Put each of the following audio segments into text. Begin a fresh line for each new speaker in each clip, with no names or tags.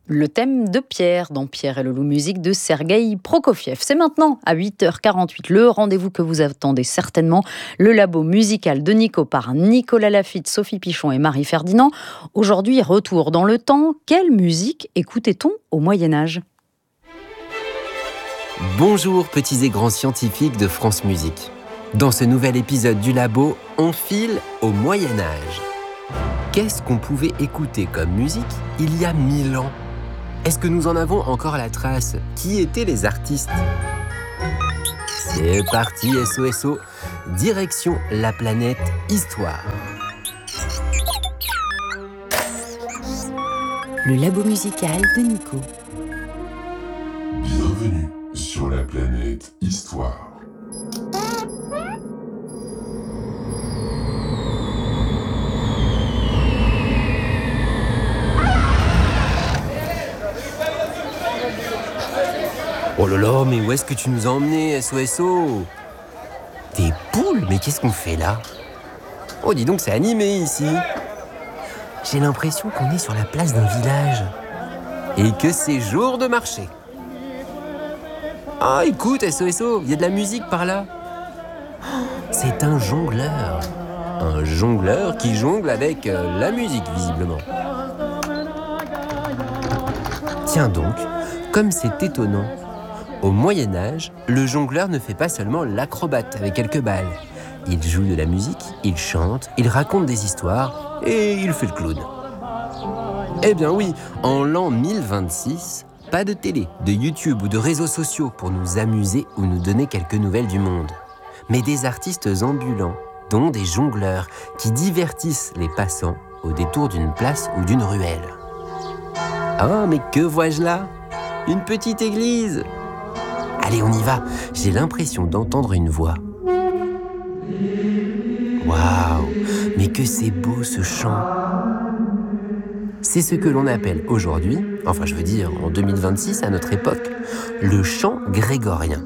Le thème de Pierre, dans Pierre et le loup, musique de Sergueï Prokofiev. C'est maintenant à 8h48, le rendez-vous que vous attendez certainement, le labo musical de Nico par Nicolas Laffitte, Sophie Pichon et Marie Ferdinand. Aujourd'hui, retour dans le temps. Quelle musique écoutait-on au Moyen-Âge ?
Bonjour petits et grands scientifiques de France Musique. Dans ce nouvel épisode du labo, on file au Moyen-Âge. Qu'est-ce qu'on pouvait écouter comme musique il y a 1000 ans ? Est-ce que nous en avons encore la trace ? Qui étaient les artistes ? C'est parti, SOSO, direction la planète Histoire.
Le labo musical de Nico.
Bienvenue sur la planète Histoire.
Oh là là, mais où est-ce que tu nous as emmenés, SOSO ? Des poules ? Mais qu'est-ce qu'on fait là ? Oh, dis donc, c'est animé ici. J'ai l'impression qu'on est sur la place d'un village. Et que c'est jour de marché. Ah, écoute, SOSO, il y a de la musique par là. C'est un jongleur. Un jongleur qui jongle avec la musique, visiblement. Tiens donc, comme c'est étonnant. Au Moyen-Âge, le jongleur ne fait pas seulement l'acrobate avec quelques balles. Il joue de la musique, il chante, il raconte des histoires et il fait le clown. Eh bien oui, en l'an 1026, pas de télé, de YouTube ou de réseaux sociaux pour nous amuser ou nous donner quelques nouvelles du monde. Mais des artistes ambulants, dont des jongleurs qui divertissent les passants au détour d'une place ou d'une ruelle. Ah, mais que vois-je là ? Une petite église ! Allez, on y va. J'ai l'impression d'entendre une voix. Waouh, mais que c'est beau ce chant. C'est ce que l'on appelle aujourd'hui, enfin je veux dire en 2026 à notre époque, le chant grégorien.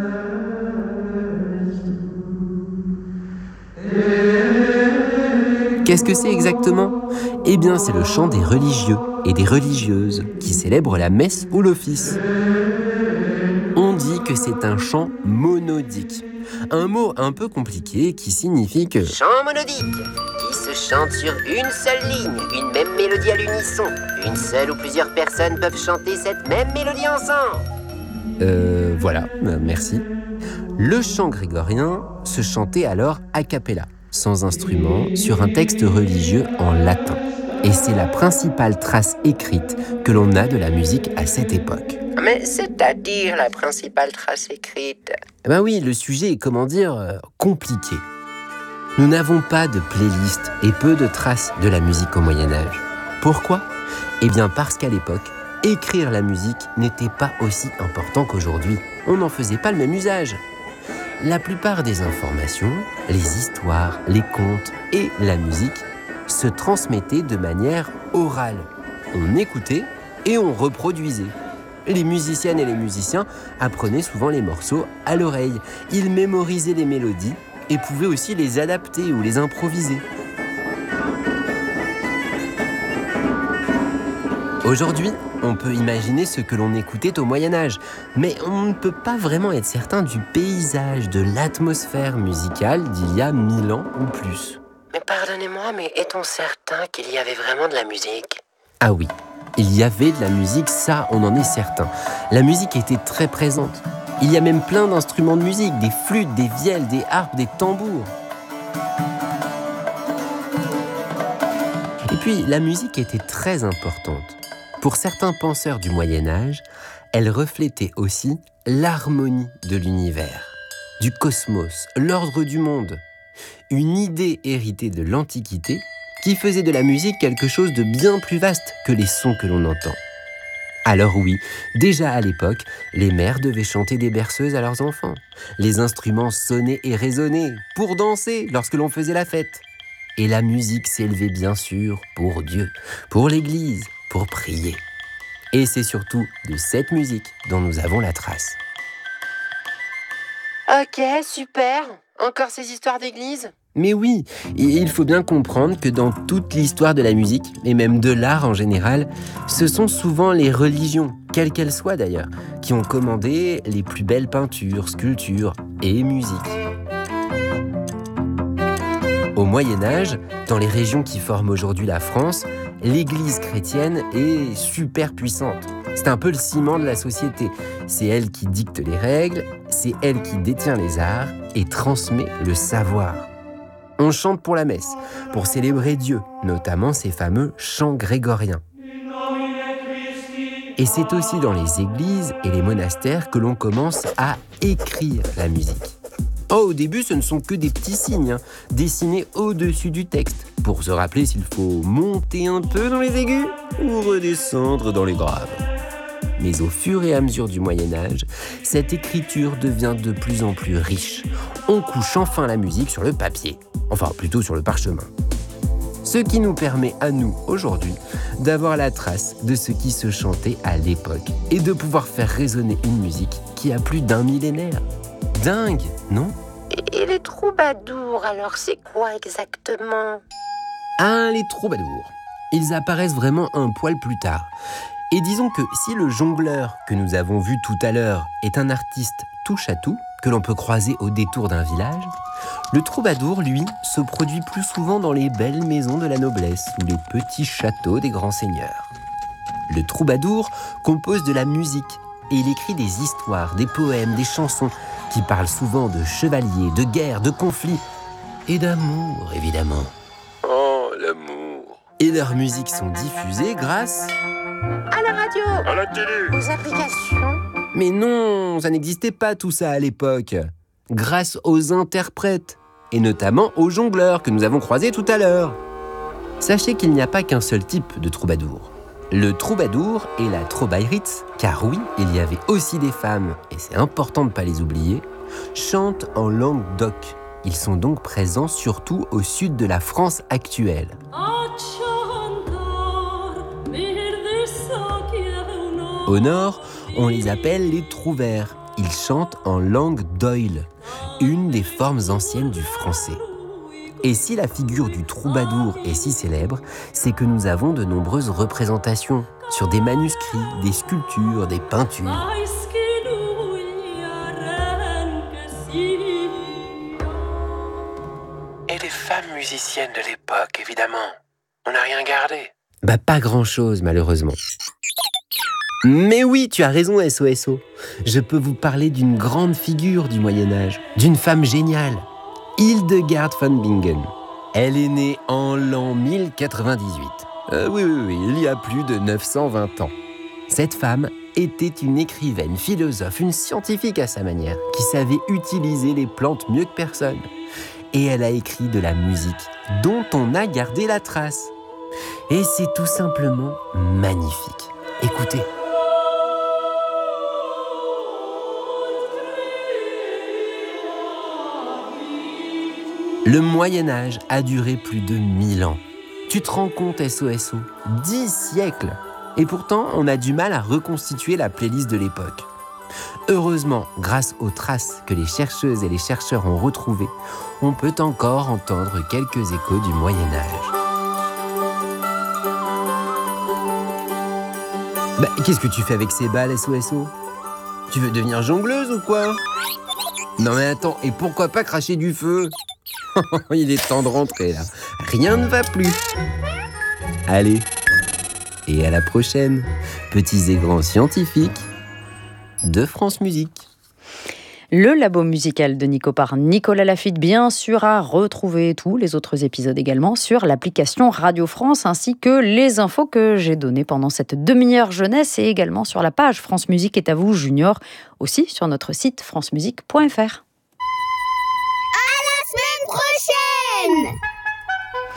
Qu'est-ce que c'est exactement ? Eh bien, c'est le chant des religieux et des religieuses qui célèbrent la messe ou l'office. On dit que c'est un chant monodique, un mot un peu compliqué qui signifie que...
Chant monodique, qui se chante sur une seule ligne, une même mélodie à l'unisson. Une seule ou plusieurs personnes peuvent chanter cette même mélodie ensemble.
Voilà, merci. Le chant grégorien se chantait alors a cappella, sans instrument, sur un texte religieux en latin. Et c'est la principale trace écrite que l'on a de la musique à cette époque.
Mais c'est-à-dire la principale trace écrite ?
Eh ben oui, le sujet est, compliqué. Nous n'avons pas de playlist et peu de traces de la musique au Moyen-Âge. Pourquoi ? Eh bien parce qu'à l'époque, écrire la musique n'était pas aussi important qu'aujourd'hui. On n'en faisait pas le même usage. La plupart des informations, les histoires, les contes et la musique se transmettaient de manière orale. On écoutait et on reproduisait. Les musiciennes et les musiciens apprenaient souvent les morceaux à l'oreille. Ils mémorisaient les mélodies et pouvaient aussi les adapter ou les improviser. Aujourd'hui, on peut imaginer ce que l'on écoutait au Moyen-Âge, mais on ne peut pas vraiment être certain du paysage, de l'atmosphère musicale d'il y a 1000 ans ou plus.
Mais pardonnez-moi, mais est-on certain qu'il y avait vraiment de la musique ?
Ah oui, il y avait de la musique, ça on en est certain. La musique était très présente. Il y a même plein d'instruments de musique, des flûtes, des vielles, des harpes, des tambours. Et puis, la musique était très importante. Pour certains penseurs du Moyen-Âge, elle reflétait aussi l'harmonie de l'univers, du cosmos, l'ordre du monde. Une idée héritée de l'Antiquité qui faisait de la musique quelque chose de bien plus vaste que les sons que l'on entend. Alors oui, déjà à l'époque, les mères devaient chanter des berceuses à leurs enfants. Les instruments sonnaient et résonnaient pour danser lorsque l'on faisait la fête. Et la musique s'élevait bien sûr pour Dieu, pour l'Église, pour prier. Et c'est surtout de cette musique dont nous avons la trace.
Ok, super. Encore ces histoires d'église ?
Mais oui, il faut bien comprendre que dans toute l'histoire de la musique, et même de l'art en général, ce sont souvent les religions, quelles qu'elles soient d'ailleurs, qui ont commandé les plus belles peintures, sculptures et musiques. Au Moyen-Âge, dans les régions qui forment aujourd'hui la France, l'Église chrétienne est super puissante. C'est un peu le ciment de la société. C'est elle qui dicte les règles, c'est elle qui détient les arts et transmet le savoir. On chante pour la messe, pour célébrer Dieu, notamment ces fameux chants grégoriens. Et c'est aussi dans les églises et les monastères que l'on commence à écrire la musique. Au début, ce ne sont que des petits signes, dessinés au-dessus du texte, pour se rappeler s'il faut monter un peu dans les aigus ou redescendre dans les graves. Mais au fur et à mesure du Moyen-Âge, cette écriture devient de plus en plus riche. On couche enfin la musique sur le papier, enfin plutôt sur le parchemin. Ce qui nous permet à nous, aujourd'hui, d'avoir la trace de ce qui se chantait à l'époque et de pouvoir faire résonner une musique qui a plus d'un millénaire. Dingue, non ?
Et les troubadours, alors c'est quoi exactement ?
Ah, les troubadours. Ils apparaissent vraiment un poil plus tard. Et disons que si le jongleur que nous avons vu tout à l'heure est un artiste touche-à-tout, que l'on peut croiser au détour d'un village, le troubadour, lui, se produit plus souvent dans les belles maisons de la noblesse ou les petits châteaux des grands seigneurs. Le troubadour compose de la musique et il écrit des histoires, des poèmes, des chansons qui parlent souvent de chevaliers, de guerres, de conflits et d'amour, évidemment.
Oh, l'amour.
Et leurs musiques sont diffusées grâce...
À la radio,
À la télé.
aux applications.
Mais non, ça n'existait pas tout ça à l'époque. Grâce aux interprètes, et notamment aux jongleurs que nous avons croisés tout à l'heure. Sachez qu'il n'y a pas qu'un seul type de troubadour. Le troubadour et la troubaïritz, car oui, il y avait aussi des femmes, et c'est important de ne pas les oublier, chantent en langue d'oc. Ils sont donc présents surtout au sud de la France actuelle. Au nord, on les appelle les trouvères. Ils chantent en langue d'oïl, une des formes anciennes du français. Et si la figure du troubadour est si célèbre, c'est que nous avons de nombreuses représentations sur des manuscrits, des sculptures, des peintures.
Et les femmes musiciennes de l'époque, évidemment. On n'a rien gardé.
Bah pas grand-chose, malheureusement. Mais oui, tu as raison, SOSO. Je peux vous parler d'une grande figure du Moyen-Âge, d'une femme géniale, Hildegard von Bingen. Elle est née en l'an 1098. Oui, il y a plus de 920 ans. Cette femme était une écrivaine, philosophe, une scientifique à sa manière, qui savait utiliser les plantes mieux que personne. Et elle a écrit de la musique, dont on a gardé la trace. Et c'est tout simplement magnifique. Écoutez. Le Moyen-Âge a duré plus de 1000 ans. Tu te rends compte, SOSO ? 10 siècles ! Et pourtant, on a du mal à reconstituer la playlist de l'époque. Heureusement, grâce aux traces que les chercheuses et les chercheurs ont retrouvées, on peut encore entendre quelques échos du Moyen-Âge. Bah, qu'est-ce que tu fais avec ces balles, SOSO ? Tu veux devenir jongleuse ou quoi ? Non mais attends, et pourquoi pas cracher du feu ? Il est temps de rentrer là. Rien ne va plus. Allez, et à la prochaine, petits et grands scientifiques de France Musique.
Le labo musical de Nico par Nicolas Laffitte, bien sûr, à retrouver tous les autres épisodes également sur l'application Radio France, ainsi que les infos que j'ai données pendant cette demi-heure jeunesse et également sur la page France Musique est à vous Junior, aussi sur notre site francemusique.fr.
Prochaine!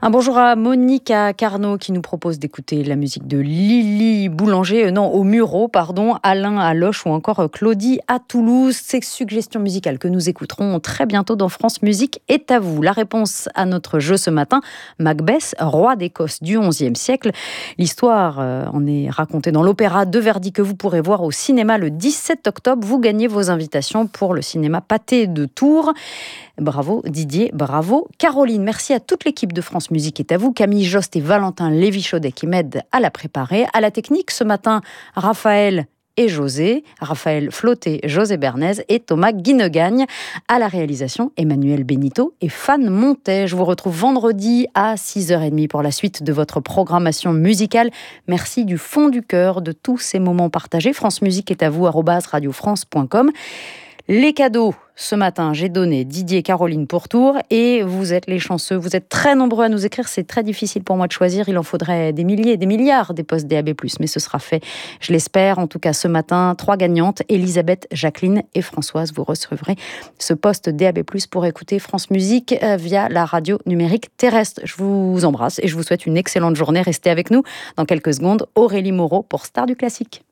Un bonjour à Monica Carnot qui nous propose d'écouter la musique de Lily Boulanger, au Muro, Alain à Loche ou encore Claudie à Toulouse. Ces suggestions musicales que nous écouterons très bientôt dans France Musique est à vous. La réponse à notre jeu ce matin, Macbeth, roi d'Écosse du XIe siècle. L'histoire en est racontée dans l'opéra de Verdi que vous pourrez voir au cinéma le 17 octobre. Vous gagnez vos invitations pour le cinéma Pâté de Tours. Bravo Didier, bravo Caroline. Merci à toute l'équipe de France Musique est à vous. Camille Jost et Valentin Lévy-Chaudet qui m'aident à la préparer. À la technique ce matin, Raphaël et José, Raphaël Flotté, José Bernays et Thomas Guinegagne. À la réalisation, Emmanuel Benito et Fan Montet. Je vous retrouve vendredi à 6h30 pour la suite de votre programmation musicale. Merci du fond du cœur de tous ces moments partagés. France Musique est à vous, @radiofrance.com. Les cadeaux, ce matin, j'ai donné Didier et Caroline pour Tours et vous êtes les chanceux. Vous êtes très nombreux à nous écrire. C'est très difficile pour moi de choisir. Il en faudrait des milliers, des milliards des postes DAB+, mais ce sera fait, je l'espère. En tout cas, ce matin, 3 gagnantes, Elisabeth, Jacqueline et Françoise. Vous recevrez ce poste DAB+, pour écouter France Musique via la radio numérique terrestre. Je vous embrasse et je vous souhaite une excellente journée. Restez avec nous. Dans quelques secondes, Aurélie Moreau pour Star du Classique.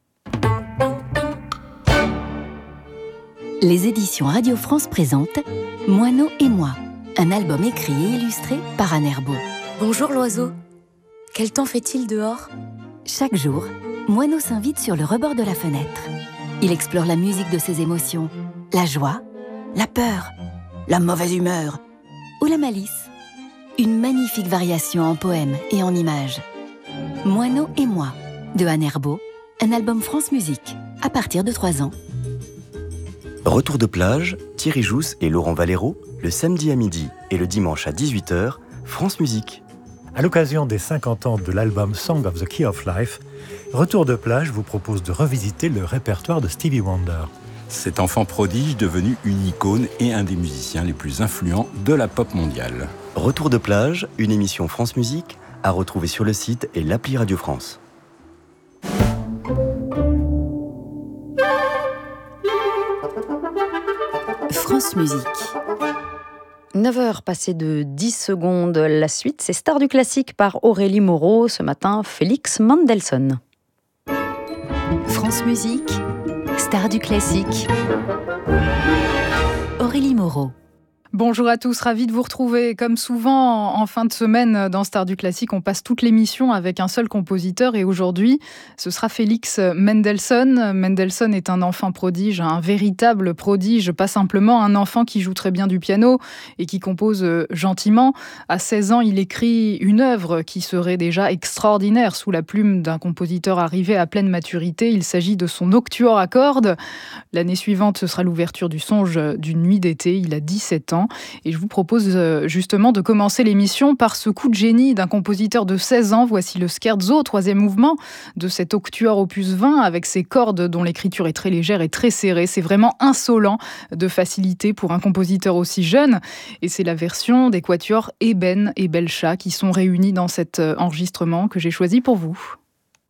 Les éditions Radio France présentent Moineau et moi, un album écrit et illustré par Anne Herbeau.
Bonjour l'oiseau. Quel temps fait-il dehors ?
Chaque jour, Moineau s'invite sur le rebord de la fenêtre. Il explore la musique de ses émotions, la joie, la peur, la mauvaise humeur ou la malice. Une magnifique variation en poèmes et en images. Moineau et moi, de Anne Herbeau, un album France Musique, à partir de 3 ans.
Retour de plage, Thierry Jousse et Laurent Valero, le samedi à midi et le dimanche à 18h, France Musique.
À l'occasion des 50 ans de l'album Song of the Key of Life, Retour de plage vous propose de revisiter le répertoire de Stevie Wonder.
Cet enfant prodige devenu une icône et un des musiciens les plus influents de la pop mondiale.
Retour de plage, une émission France Musique à retrouver sur le site et l'appli Radio France.
France Musique.
9h passées de 10 secondes. La suite, c'est Star du Classique par Aurélie Moreau. Ce matin, Félix Mendelssohn.
France Musique, Star du Classique. Aurélie Moreau.
Bonjour à tous, ravi de vous retrouver. Comme souvent, en fin de semaine, dans Star du Classique, on passe toute l'émission avec un seul compositeur et aujourd'hui, ce sera Félix Mendelssohn. Mendelssohn est un enfant prodige, un véritable prodige, pas simplement un enfant qui joue très bien du piano et qui compose gentiment. À 16 ans, il écrit une œuvre qui serait déjà extraordinaire sous la plume d'un compositeur arrivé à pleine maturité. Il s'agit de son Octuor à cordes. L'année suivante, ce sera l'ouverture du Songe d'une nuit d'été. Il a 17 ans. Et je vous propose justement de commencer l'émission par ce coup de génie d'un compositeur de 16 ans. Voici le Scherzo, 3e mouvement de cet Octuor opus 20 avec ses cordes dont l'écriture est très légère et très serrée. C'est vraiment insolent de facilité pour un compositeur aussi jeune. Et c'est la version des quatuors Eben et Belcha qui sont réunis dans cet enregistrement que j'ai choisi pour vous.